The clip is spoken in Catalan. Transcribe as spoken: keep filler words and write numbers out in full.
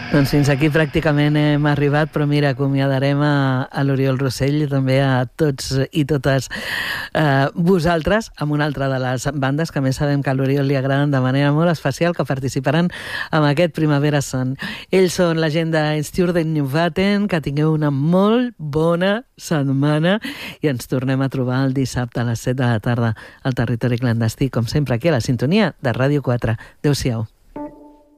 Doncs fins aquí pràcticament hem arribat, però mira, acomiadarem a, a l'Oriol Rossell i també a tots i totes eh, vosaltres amb una altra de les bandes que més sabem que a l'Oriol li agraden de manera molt especial, que participaran en aquest Primavera Sound. Ells són la gent d'Instjorden Newvaten, que tingueu una molt bona setmana i ens tornem a trobar el dissabte a les set de la tarda al Territori Clandestí, com sempre aquí a la sintonia de Ràdio quatre. Adéu-siau.